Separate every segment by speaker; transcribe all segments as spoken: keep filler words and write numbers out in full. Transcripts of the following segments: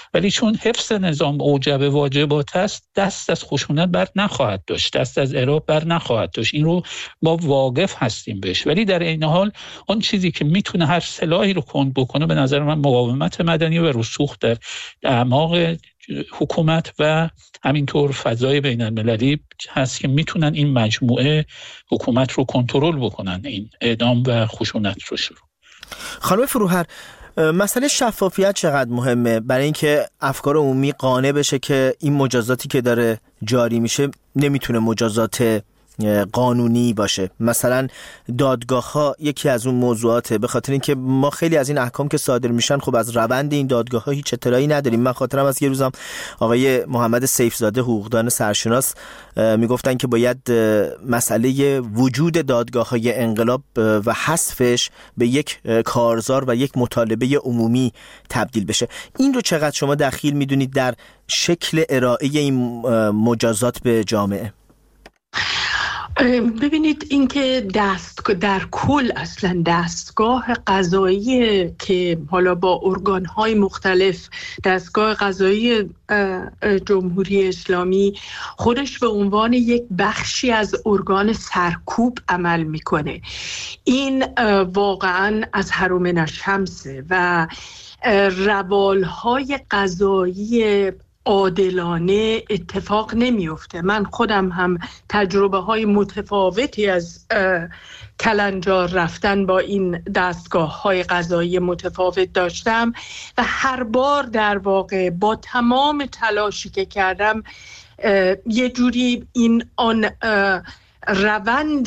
Speaker 1: ولی چون حفظ نظام اوجب واجبات است، دست از خشونت بر نخواهد داشت، دست از اعراب بر نخواهد داشت. این رو ما واقف هستیم بهش. ولی در این حال اون چیزی که میتونه هر سلاحی رو کند بکنه به نظر من مقاومت مدنی و رسوخ در اعماق حکومت و همینطور فضای بین المللی هست که میتونن این مجموعه حکومت رو کنترل بکنن، این اعدام و خشونت رو شروع.
Speaker 2: خانم فروهر، مسئله شفافیت چقدر مهمه برای اینکه افکار عمومی قانع بشه که این مجازاتی که داره جاری میشه نمیتونه مجازات قانونی باشه؟ مثلا دادگاه ها یکی از اون موضوعاته، به خاطر اینکه ما خیلی از این احکام که صادر میشن خب از روند این دادگاه ها هیچ اطلاعی نداریم. من خاطرم از یه روزم آقای محمد سیفزاده حقوقدان سرشناس میگفتن که باید مسئله وجود دادگاه های انقلاب و حذفش به یک کارزار و یک مطالبه عمومی تبدیل بشه. این رو چقدر شما دخیل میدونید در شکل ارائه این مجازات به جامعه؟
Speaker 3: ببینید، اینکه دست در کل اصلا دستگاه قضایی که حالا با ارگان‌های مختلف، دستگاه قضایی جمهوری اسلامی خودش به عنوان یک بخشی از ارگان سرکوب عمل میکنه، این واقعا از هرومن الشمسه و روالهای قضایی عادلانه اتفاق نمیفته. من خودم هم تجربه های متفاوتی از کلنجار رفتن با این دستگاه های قضایی متفاوت داشتم و هر بار در واقع با تمام تلاشی که کردم یه جوری این آن روند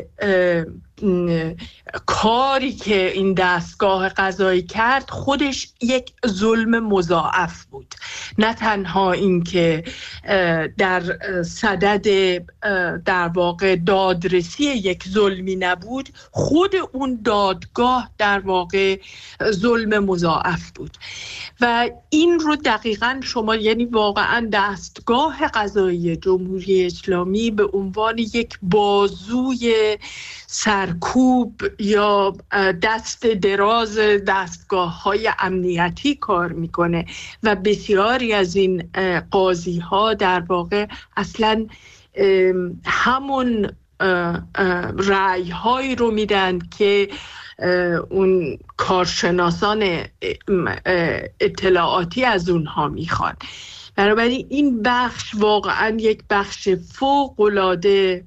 Speaker 3: کاری که این دستگاه قضایی کرد خودش یک ظلم مضاعف بود. نه تنها این که در صدد در واقع دادرسی یک ظلمی نبود، خود اون دادگاه در واقع ظلم مضاعف بود و این رو دقیقاً شما، یعنی واقعاً دستگاه قضایی جمهوری اسلامی به عنوان یک بازوی سرکوب یا دست دراز دستگاه‌های امنیتی کار میکنه و بسیاری از این قاضی ها در واقع اصلاً همون رأی هایی رو میدن که اون کارشناسان اطلاعاتی از اونها میخوان. بنابراین این بخش واقعا یک بخش فوق‌العاده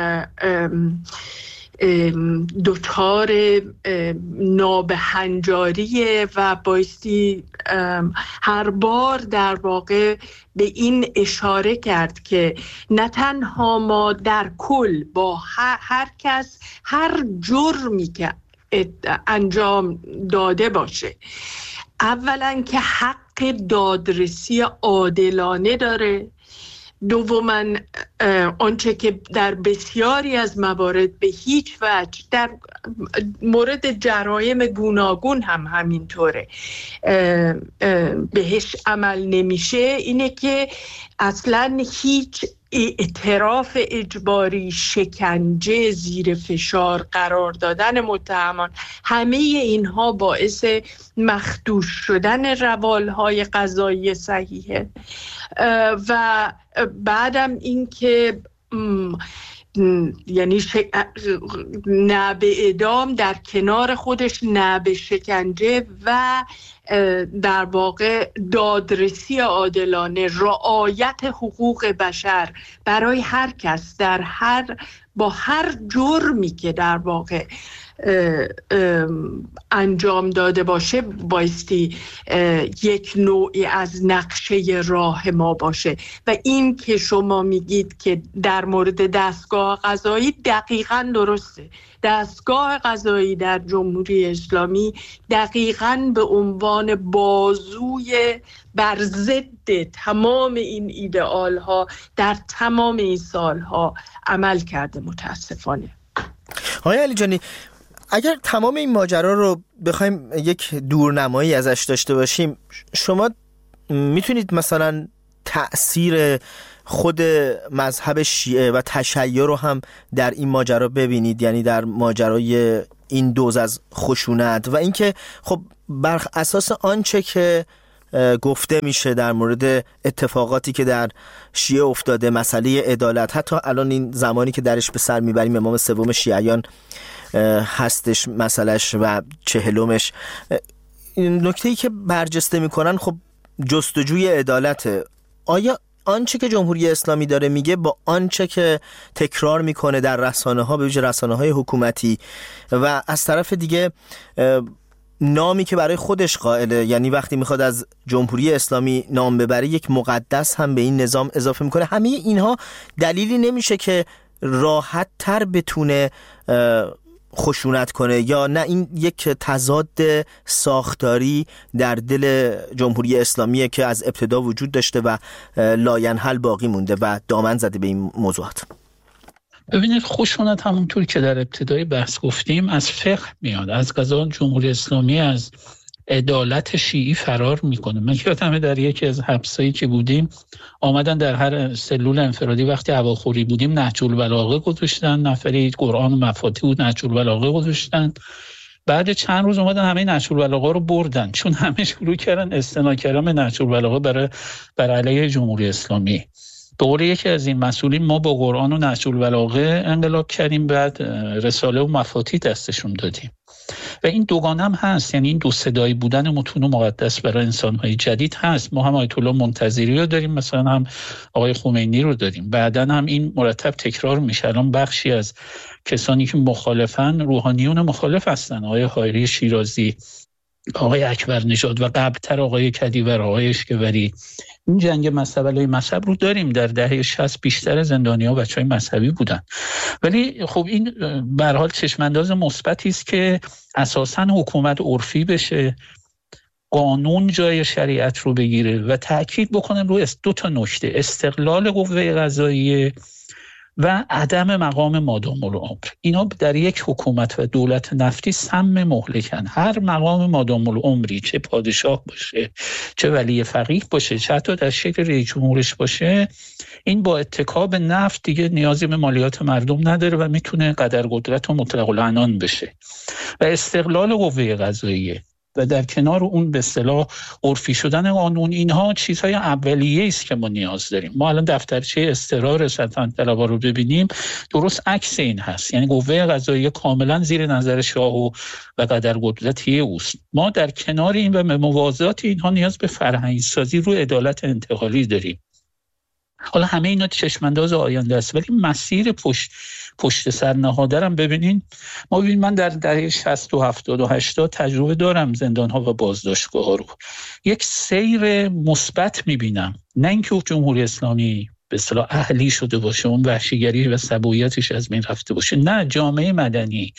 Speaker 3: دچار نابهنجاریه و بایستی هر بار در واقع به این اشاره کرد که نه تنها ما در کل با هر کس هر جرمی که انجام داده باشه، اولا که حق دادرسی عادلانه داره، دوماً آنچه که در بسیاری از موارد به هیچ وجه در مورد جرایم گوناگون هم همینطوره بهش عمل نمیشه، اینه که اصلاً هیچ اعتراف اجباری، شکنجه، زیر فشار قرار دادن متهمان، همه اینها باعث مخدوش شدن روالهای قضایی صحیحه. و بعدم این که یعنی شک... نه به اعدام در کنار خودش نه به شکنجه و در واقع دادرسی عادلانه، رعایت حقوق بشر برای هر کس در هر با هر جرمی که در واقع اه اه انجام داده باشه بایستی یک نوعی از نقشه راه ما باشه. و این که شما میگید که در مورد دستگاه قضایی دقیقاً درسته. دستگاه قضایی در جمهوری اسلامی دقیقاً به عنوان بازوی بر ضد تمام این ایدئال ها در تمام این سال ها عمل کرده متاسفانه.
Speaker 2: آقای علیجانی، اگر تمام این ماجرا رو بخوایم یک دورنمایی ازش داشته باشیم، شما میتونید مثلا تأثیر خود مذهب شیعه و تشیع رو هم در این ماجرا ببینید، یعنی در ماجرای این دوز از خشونت و اینکه خب بر اساس آنچه که گفته میشه در مورد اتفاقاتی که در شیعه افتاده، مسئله عدالت، حتی الان این زمانی که درش به سر میبریم امام سوم شیعیان هستش مسئلهش و چهلمش، نکته‌ای که برجسته میکنن خب جستجوی عدالته. آیا آنچه که جمهوری اسلامی داره میگه با آنچه که تکرار میکنه در رسانه ها، به ویژه رسانه های حکومتی، و از طرف دیگه نامی که برای خودش قائله، یعنی وقتی میخواد از جمهوری اسلامی نام ببره یک مقدس هم به این نظام اضافه میکنه، همه اینها دلیلی نمیشه که راحت تر بتونه خشونت کنه؟ یا نه این یک تضاد ساختاری در دل جمهوری اسلامیه که از ابتدا وجود داشته و لاینحل باقی مونده و دامن زده به این موضوعات؟
Speaker 1: ببینید، خشونت همونطور که در ابتدای بحث گفتیم از فقه میاد. از قضا جمهوری اسلامی از عدالت شیعی فرار میکنه. من یادمه در یکی از حبسایی که بودیم آمدن در هر سلول انفرادی وقتی هواخوری بودیم نهج البلاغه گذاشتن، نفری قرآن و مفاتیح بود نهج البلاغه گذاشتن. بعد چند روز اومدن همه نهج البلاغه رو بردن، چون همه شروع کردن استناد کردن نهج البلاغه برای بر علیه جمهوری اسلامی. به قول یکی از این مسئولین ما با قرآن و نهج البلاغه انقلاب کردیم، بعد رساله و مفاتیح دستشون دادیم. و این دوگانه هم هست، یعنی این دو صدایی بودن متون مقدس برای انسان‌های جدید هست. ما هم آیت الله منتظری رو داریم، مثلا هم آقای خمینی رو داریم، بعدن هم این مرتب تکرار میشه. الان بخشی از کسانی که مخالفن روحانیون مخالف هستن، آقای حایری شیرازی، آقای اکبر نژاد و قبلتر آقای کدیور، آقای اشکوری. این جنگ مذهبی مذهب رو داریم. در دهه شصت بیشتر زندانی‌ها بچه‌های مذهبی بودن، ولی خب این به هر حال چشم‌انداز مثبتی است که اساساً حکومت عرفی بشه، قانون جای شریعت رو بگیره و تأکید بکنن روی دو تا نکته: استقلال قوه قضاییه و عدم مقام مادام العمر. اینا در یک حکومت و دولت نفتی سم مهلکن. هر مقام مادام العمری، چه پادشاه باشه، چه ولی فقیه باشه، چه حتی در شکل رئیس جمهورش باشه، این با اتکا به نفت دیگه نیازی به مالیات مردم نداره و میتونه قدر قدرت و مطلق العنان بشه. و استقلال قوه قضاییه و در کنار اون به اصطلاح عرفی شدن قانون، اینها چیزهای اولیه است که ما نیاز داریم. ما الان دفترچه اضطرار سلطنت طلبها رو ببینیم، درست عکس این هست، یعنی قوه قضاییه کاملا زیر نظر شاه و و قدر قدرتی اوست. ما در کنار این و موازات اینها نیاز به فرهنگی سازی رو عدالت انتقالی داریم. حالا همه اینا چشمانداز آینده است، ولی مسیر پشت پشت سر نهادرم ببینین. ما ببین، من در دهه شصت و هفتاد و هشتاد تجربه دارم زندان‌ها و بازداشتگاه‌ها رو. یک سیر مثبت می‌بینم، نه اینکه جمهوری اسلامی به اصطلاح اهلی شده باشه، اون وحشیگری و سبویتش از بین رفته باشه. نه، جامعه مدنی،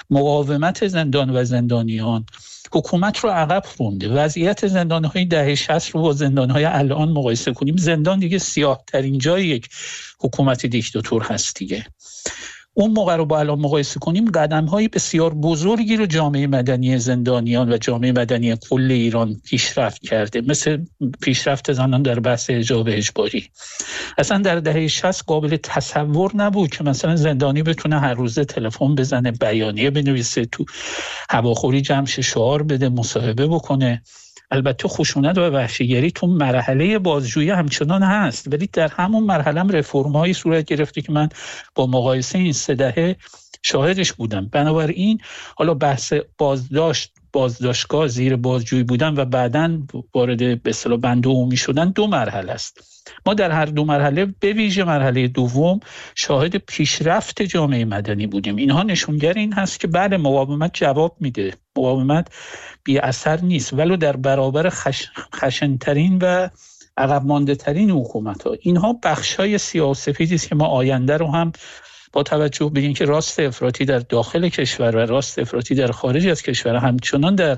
Speaker 1: مقاومت زندان و زندانیان حکومت رو عقب رونده. وضعیت زندان‌های دهه شصت رو با زندان‌های الان مقایسه کنیم، زندان دیگه سیاه‌ترین جای یک حکومت دیکتاتور هست دیگه. اون موقع رو با الان مقایسه کنیم، قدم‌های بسیار بزرگی رو جامعه مدنی زندانیان و جامعه مدنی کل ایران پیشرفت کرده، مثل پیشرفت زنان در بحث حجاب اجباری. اصلا در دهه شصت قابل تصور نبود که مثلا زندانی بتونه هر روزه تلفن بزنه، بیانیه بنویسه، تو هواخوری جمعش شعار بده، مصاحبه بکنه. البته خشونت و وحشیگری تو مرحله بازجویی همچنان هست، ولی در همون مرحله هم رفرم‌هایی صورت گرفته که من با مقایسه این سه دهه شاهدش بودم. بنابراین حالا بحث بازداشت، بازداشتگاه، زیر بازجویی بودن و بعداً وارد به اصطلاح بند عمومی شدن دو مرحله است. ما در هر دو مرحله، به ویژه مرحله دوم، شاهد پیشرفت جامعه مدنی بودیم. اینها نشونگر این هست که بعد مقاومت جواب میده، مقاومت بی اثر نیست، ولو در برابر خش... خشنترین و عقب مانده ترین حکومت ها. اینها بخشای سیاه‌وسفیدی است که ما آینده رو هم با توجه به اینکه راست افراطی در داخل کشور و راست افراطی در خارج از کشور همچنان در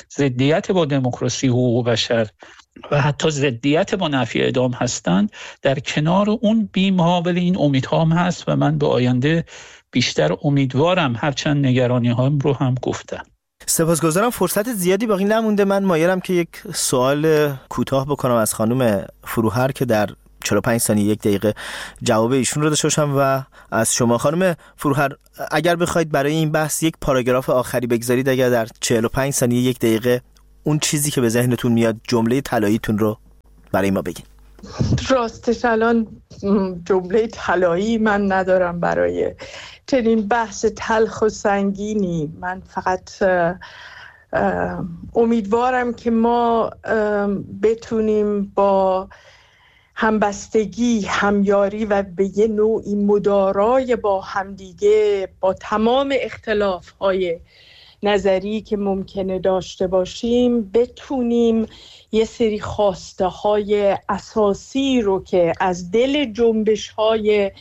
Speaker 1: ضدیت با دموکراسی و حقوق بشر و حتی ضدیت با نفی اعدام هستند، در کنار اون بیم‌ها ولی این امیدها هم هست و من به آینده بیشتر امیدوارم، هرچند نگرانی هام رو هم گفتم.
Speaker 2: سپاسگزارم. فرصت زیادی باقی نمونده. من مایلم که یک سوال کوتاه بکنم از خانم فروهر که در چهل و پنج ثانیه یک دقیقه جواب ایشون رو داشته باشم و از شما خانم فروهر اگر بخواید برای این بحث یک پاراگراف آخری بگذارید، اگر در چهل و پنج ثانیه یک دقیقه اون چیزی که به ذهنتون میاد، جمله طلاییتون رو برای ما بگین.
Speaker 3: راستش الان جمله طلایی من ندارم برای چنین بحث تلخ و سنگینی. من فقط امیدوارم که ما بتونیم با همبستگی، همیاری و به یه نوعی مدارای با همدیگه، با تمام اختلاف‌های نظری که ممکنه داشته باشیم، بتونیم یه سری خواسته های اساسی رو که از دل جنبش های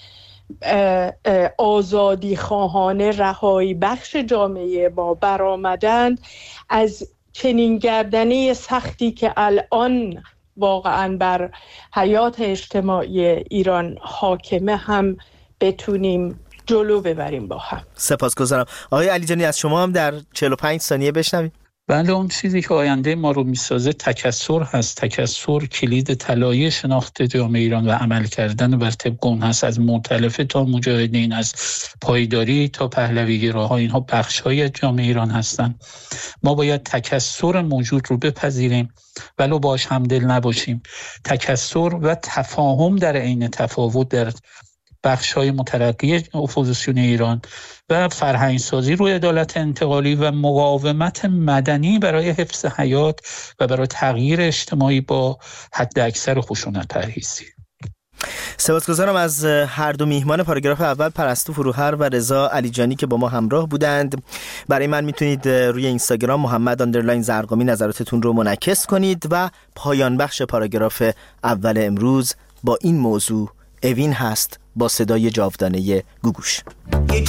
Speaker 3: آزادی خواهانه رهایی بخش جامعه ما برآمدند، از چنین گردنه سختی که الان واقعا بر حیات اجتماعی ایران حاکمه هم بتونیم جلو ببریم با هم.
Speaker 2: سپاسگزارم. آقای علیجانی، از شما هم در چهل و پنج ثانیه بشنویم.
Speaker 1: بله، اون چیزی که آینده ما رو میسازه تکثر هست. تکثر کلید طلایی شناخت جامعه ایران و عمل کردن بر طبق اون هست. از مؤتلفه تا مجاهدین، از پایداری تا پهلوی‌گراها، اینها بخش‌های از جامعه ایران هستن. ما باید تکثر موجود رو بپذیریم ولو باش همدل نباشیم. تکثر و تفاهم در عین تفاوت در بخش‌های مترقی اپوزیسیون ایران و فرهنگسازی روی عدالت انتقالی و مقاومت مدنی برای حفظ حیات و برای تغییر اجتماعی با حد اکثر خشونت پرهیزی.
Speaker 2: سپاسگزارم از هر دو میهمان پاراگراف اول، پرستو فروهر و رضا علیجانی که با ما همراه بودند. برای من میتونید روی اینستاگرام محمد اندرلاین زرقامی نظراتتون رو منعکس کنید و پایان بخش پاراگراف اول امروز با این موضوع اوین هست با صدای جاودانه گوگوش.